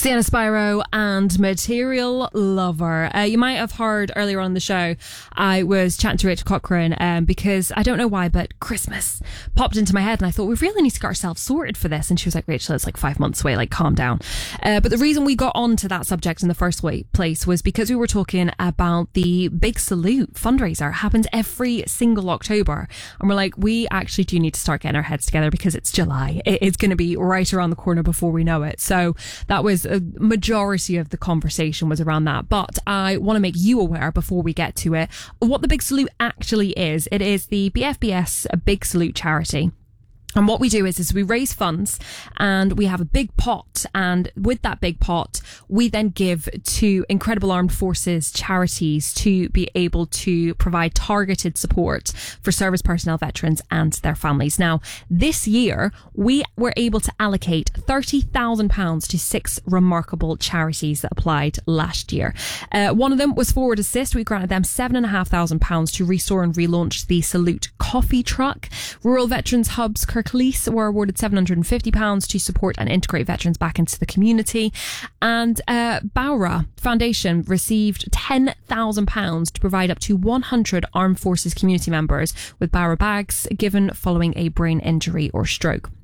Sienna Spyro and Material Lover. You might have heard earlier on in the show, I was chatting to Rachel Cochrane because I don't know why, but Christmas popped into my head and I thought we really need to get ourselves sorted for this. And she was like, Rachel, it's like 5 months away, like calm down. But the reason we got onto that subject in the first place was because we were talking about the Big Salute fundraiser. It happens every single October. And we're like, we actually do need to start getting our heads together because it's July. It's going to be right around the corner before we know it. So that was a majority of the conversation was around that. But I want to make you aware before we get to it what the Big Salute actually is. It is the BFBS Big Salute charity. And what we do is we raise funds and we have a big pot. And with that big pot, we then give to Incredible Armed Forces charities to be able to provide targeted support for service personnel, veterans and their families. Now, this year, we were able to allocate £30,000 to 6 remarkable charities that applied last year. One of them was Forward Assist. We granted them £7,500 to restore and relaunch the Salute coffee truck. Rural Veterans Hubs Kirklees were awarded £750 to support and integrate veterans back into the community. And Bowra Foundation received £10,000 to provide up to 100 Armed Forces community members with Bowra bags given following a brain injury or stroke.